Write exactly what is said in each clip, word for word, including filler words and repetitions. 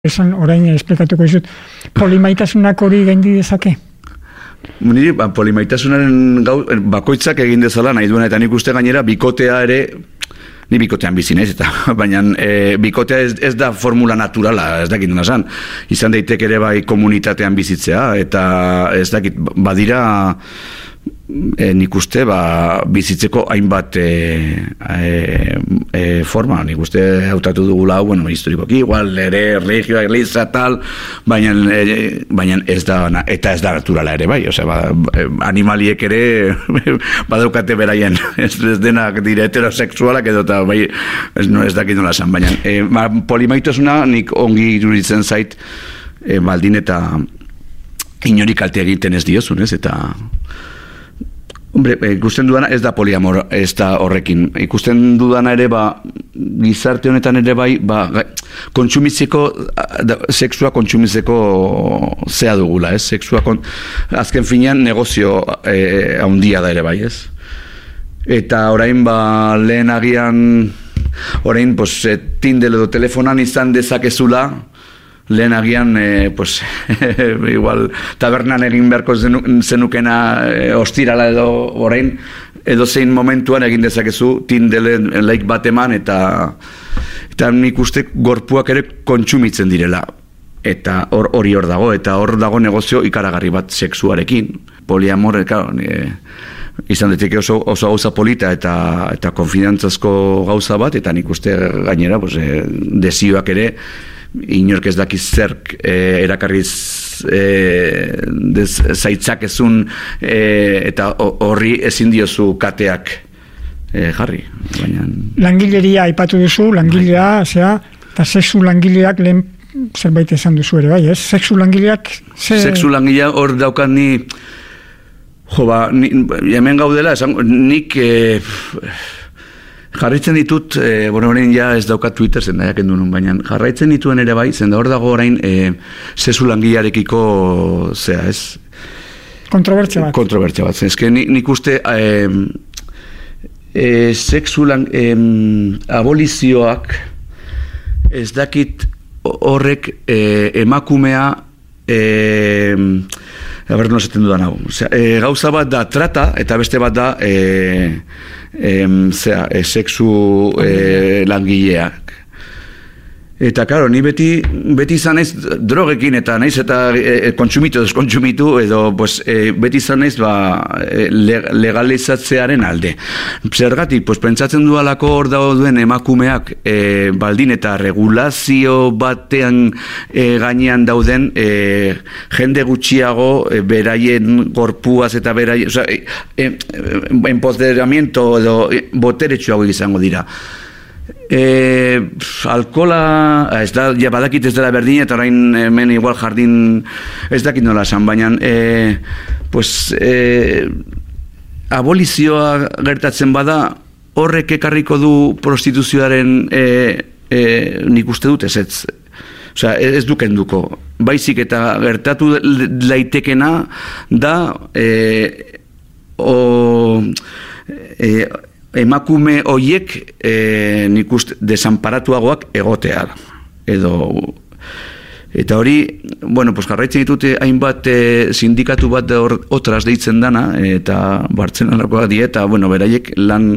Esan orain esplikatuko izut, polimaitasunak hori gaindi dezake? Niri, ba, polimaitasunaren gau, bakoitzak egin dezala nahi duena, eta nik uste gainera bikotea ere, ni bikotean bizi naiz, eta baina e, bikotea ez, ez da formula naturala, ez dakit dena esan. Izan daiteke ere bai komunitatean bizitzea, eta ez dakit, badira e, nik uste ba, bizitzeko hainbat e, e, e, forma, nik uste hautatu dugula, bueno, historikoki, igual, ere, religioa, iglesia, tal, baina, e, baina ez da, eta ez da naturala ere bai, osea, ba, animaliek ere badaukate beraien, ez, ez denak dire heterosexualak edo, eta bai, ez, no, ez dakit nola esan, baina, e, ba, polimaitasuna nik ongi iruditzen zait, e, baldin eta inori kalte egiten ez diozun, ez, eta hombre, ikusten dudana ez da poliamor, ez da horrekin. Ikusten dudana ere, ba, gizarte honetan ere bai, ba, kontsumitzeko, sexua kontsumitzeko zea dugula, ez? Sexua, kon, azken finean, negozio eh, handia da ere bai, ez? Eta orain, ba, lehen agian, orain, pues, Tinder edo telefonan izan dezakezula, lehen agian, eh, pues, igual, tabernan egin beharko zenukena eh, ostirala edo orain, edo zein momentuan egin dezakezu Tinderen like bat eman, eta eta nik uste gorpuak ere kontsumitzen direla. Eta hor hori hor dago, eta hor dago negozio ikaragarri bat sexuarekin. Poliamor, claro, eh, izan daiteke oso, oso gauza polita eta, eta konfidantzazko gauza bat, eta nik uste gainera, pues, eh, desioak ere, inork ez dakiz zerk eh, erakarriz eh, zaitzakezun eh, eta horri ezin diozu kateak eh, jarri. Baina... Langileria aipatu duzu, langilea, zera, eta sexu langileak lehen zerbait esan duzu ere, bai, ez? Sexu langileak... Ze... Sexu langilea hor daukan ni... Jo, ba, ni, hemen gaudela, esan, nik... Eh, jarraitzen ditut, e, bueno, orain ja ez daukat Twitter zen daiak endunun, baina jarraitzen dituen ere bai, zen da hor dago orain e, sexu langilearekiko, zea, ez? Kontrobertsia bat. Kontrobertsia bat, ez que nik, nik uste e, e, sexu lang, e, abolizioak ez dakit horrek e, emakumea e, a ber, no esaten dudan hau. O sea, e, gauza bat da trata, eta beste bat da e, e, zera, e, sexu e, langileak. Eta, karo, ni beti, beti izan naiz drogekin, eta naiz eta e, kontsumitu, deskontsumitu, edo pues, e, beti izan naiz ba, e, legalizatzearen alde. Zergatik, pues, pentsatzen dualako hor duen emakumeak e, baldin eta regulazio batean e, gainean dauden e, jende gutxiago e, beraien gorpuaz eta beraien, o sea, e, e, empoderamiento edo e, boteretsuago izango dira. E, alkola, ez da, ja badakit ez dela berdin, eta orain hemen igual jardin ez dakit nola esan, baina e, pues, e, abolizioa gertatzen bada horrek ekarriko du prostituzioaren e, e, nik uste dut ez ez. Osea, ez du kenduko. Baizik eta gertatu laitekena da e, o e, emakume hoiek e, nik uste desamparatuagoak egotea edo eta hori, bueno, pues jarraitzen ditute hainbat e, sindikatu bat hor otras deitzen dana eta Bartzelonakoa die eta bueno, beraiek lan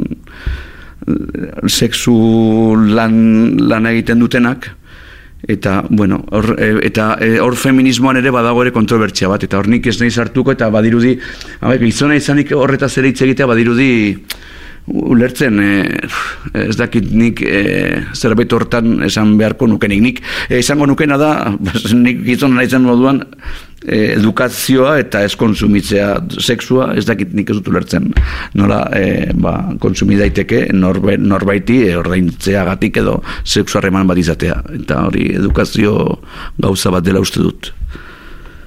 sexu lan lan egiten dutenak eta bueno, or, e, eta e, hor feminismoan ere badago ere kontrobertsia bat eta hor nik ez nahi sartuko eta badirudi, hau, gizona izanik horretaz ere hitz egitea badirudi ulertzen, eh, ez dakit nik eh, zerbait hortan esan beharko nukenik. Nik eh, izango nukena da, nik gizona naizen moduan, eh, edukazioa eta ez konsumitzea sexua, ez dakit nik ez dut ulertzen. Nola, eh, ba, konsumi daiteke norbe, norbaiti eh, ordaintzeagatik edo sexu harreman bat izatea. Eta hori edukazio gauza bat dela uste dut.